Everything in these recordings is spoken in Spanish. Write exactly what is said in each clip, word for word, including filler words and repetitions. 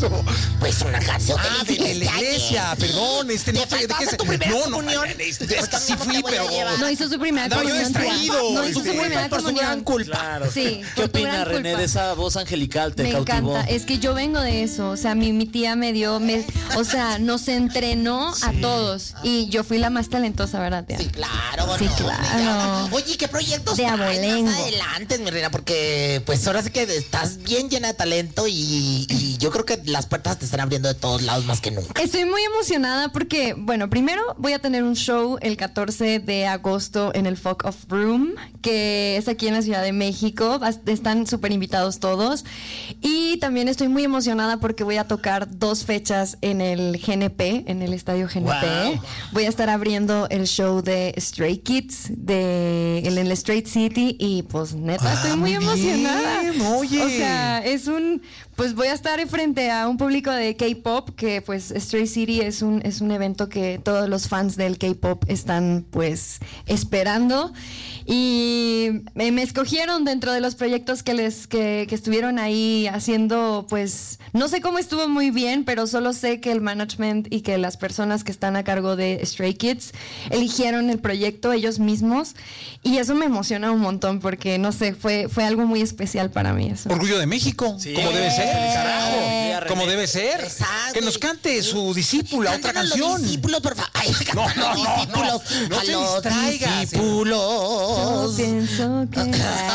eso? Pues una canción Ah, de, de la iglesia, perdón, este no sé de qué se... tu primera No, no, comunión? es que Pues sí ¿cómo fui, te voy a pero... llevar? No hizo su primera Andaba yo comunión. distraído, No hizo su este, primera por su comunión. gran culpa. Claro. Sí, ¿Qué por tu opina gran René culpa. de esa voz angelical? ¿Te Me cautivó? encanta, es que yo vengo de eso, o sea, mi, mi tía me dio, me, o sea, nos entrenó a todos y yo fui la más talentosa, ¿verdad, tía? Sí, claro. Sí, no, claro. mira. Oye, ¿qué proyectos De traes abolengo. más adelante, mi reina? Porque pues ahora sí que estás bien llena de talento y, y yo creo que las puertas te están abriendo de todos lados más que nunca. Estoy muy emocionada porque, bueno, primero voy a tener un show el catorce de agosto en el Folk of Room, que es aquí en la Ciudad de México. Están súper invitados todos. Y también estoy muy emocionada porque voy a tocar dos fechas en el G N P, en el Estadio G N P. Wow. Voy a estar abriendo el show de Stray Kids de, en el Straight City y pues neta Ah, estoy muy muy emocionada. bien, oye. O sea, es un, pues voy a estar frente a un público de K-pop que pues Stray City es un, es un evento que todos los fans del K-pop están pues esperando y me, me escogieron dentro de los proyectos que les que, que estuvieron ahí haciendo, pues no sé cómo estuvo muy bien, pero solo sé que el management y que las personas que están a cargo de Stray Kids eligieron el proyecto ellos mismos y eso me emociona un montón porque no sé, fue fue algo muy especial para mí eso. Orgullo de México, Sí. como debe ser, carajo, Sí, René. como debe ser. Exacto. Que nos cante su discípula otra Cántanos los canción. discípulos, por favor. Ay, No, cántanos no, los no, discípulos. no. No a te los distraigas. Yo discípulos. pienso que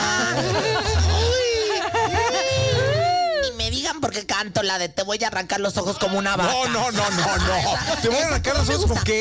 Ni me digan por qué canto la de te voy a arrancar los ojos como una vaca. No, no, no, no, no. Esa- Te voy a esa arrancar cómo los me ojos con gusta. qué.